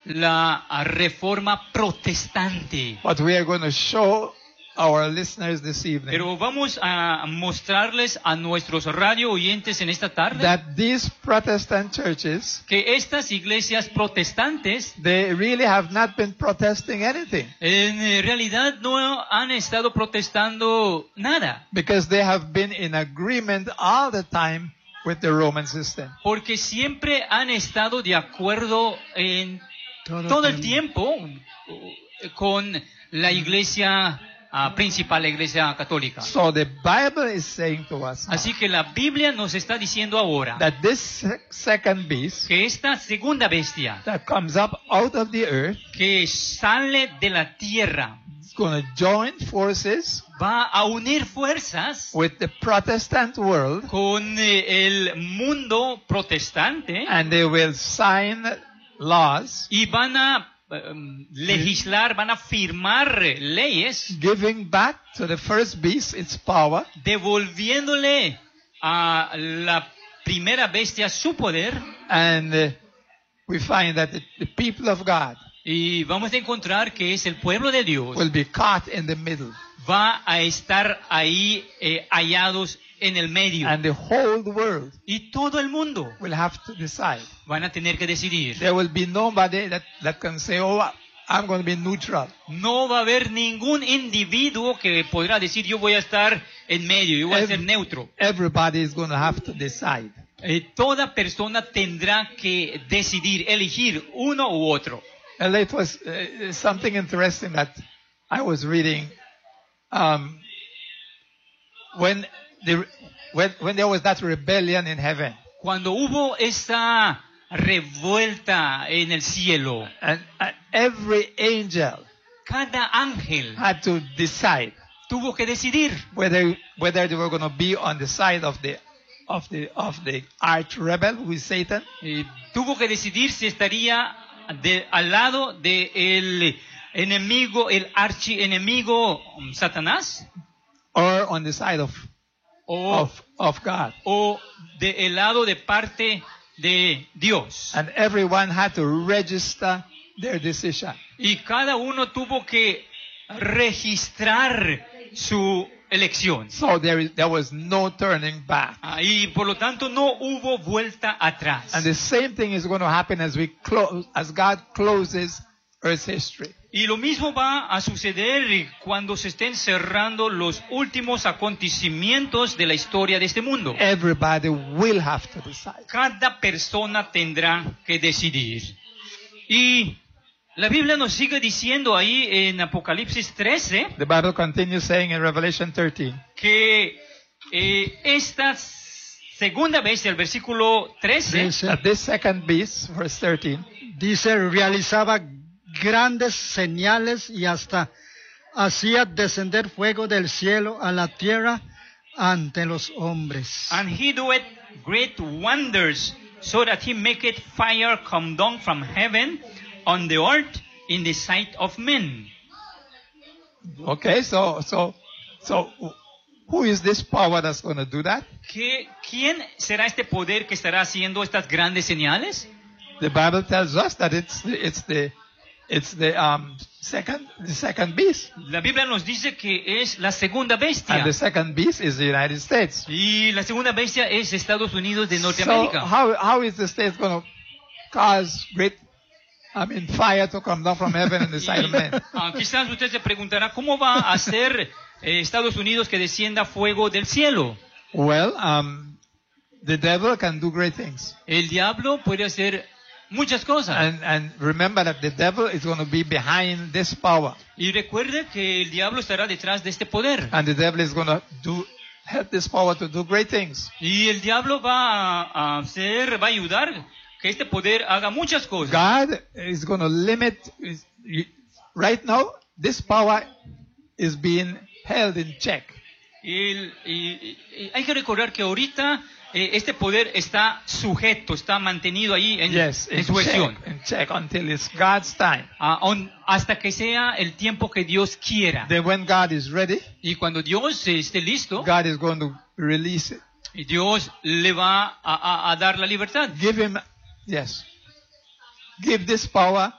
la reforma protestante. But we are going to show our listeners this evening Pero vamos a mostrarles a nuestros radio oyentes en esta tarde that these Protestant churches, que estas iglesias protestantes they really have not been protesting anything, en realidad no han estado protestando nada, because they have been in agreement all the time with the Roman system. porque siempre han estado de acuerdo en todo el tiempo con la iglesia principal, la iglesia católica. So the Bible is saying to us now Así que la Biblia nos está diciendo ahora that this second beast que esta segunda bestia that comes up out of the earth que sale de la tierra is going to join forces va a unir fuerzas with the Protestant world, con el mundo protestante and they will sign laws y van a legislar, van a firmar leyes giving back to the first beast its power, devolviéndole a la primera bestia su poder, and we find that the people of God y vamos a encontrar que es el pueblo de Dios will be caught in the middle, va a estar ahí hallados en el medio, and the whole world y todo el mundo will have to decide. van a tener que decidir. There will be nobody that can say, oh, I'm going to be neutral. No va a haber ningún individuo que podrá decir yo voy a estar en medio, yo voy a ser neutro. Everybody is going to have to decide. Toda persona tendrá que decidir, elegir uno u otro. And it was something interesting that I was reading. When there was that rebellion in heaven, Cuando hubo esa revuelta en el cielo, and every angel cada ángel had to decide tuvo que decidir whether they were going to be on the side of the arch rebel, who is Satan, tuvo que decidir si estaría al lado del enemigo, el archienemigo Satanás, or on the side of God. o del lado de parte de Dios. And everyone had to register their decision. Y cada uno tuvo que registrar su elección. So there was no turning back. Y por lo tanto no hubo vuelta atrás. And the same thing is going to happen as God closes Earth's history. Y lo mismo va a suceder cuando se estén cerrando los últimos acontecimientos de la historia de este mundo. Everybody will have to decide. Cada persona tendrá que decidir. Y la Biblia nos sigue diciendo ahí en Apocalipsis 13 The Bible continues saying in Revelation 13 que esta segunda vez, el versículo 13, that this second beast, verse 13, dice, realizaba grandes señales y hasta hacía descender fuego del cielo a la tierra ante los hombres. and he doeth great wonders, so that he maketh fire come down from heaven on the earth in the sight of men. Okay, so who is this power that's going to do that? ¿Quién será este poder que estará haciendo estas grandes señales? The Bible tells us that it's the second beast, La Biblia nos dice que es la segunda and bestia. the second beast is the United States. Y la segunda bestia es Estados Unidos de So Norteamérica. how is the States going to cause fire to come down from heaven in the sight of men? Quizás usted se preguntará, ¿cómo va a hacer Estados Unidos que descienda fuego del cielo? Well, the devil can do great things. El diablo puede hacer muchas cosas. And remember that the devil is going to be behind this power. Y recuerde que el diablo estará detrás de este poder. And the devil is going to help this power to do great things. Y el diablo va a ayudar que este poder haga muchas cosas. God is going to limit. Right now, this power is being held in check. Y hay que recordar que ahorita este poder está sujeto, está mantenido ahí en sujeción. In check until it's God's time. Hasta que sea el tiempo que Dios quiera. Then when God is ready, Y cuando Dios esté listo, God is going to release it. y Dios le va a dar la libertad. Give this power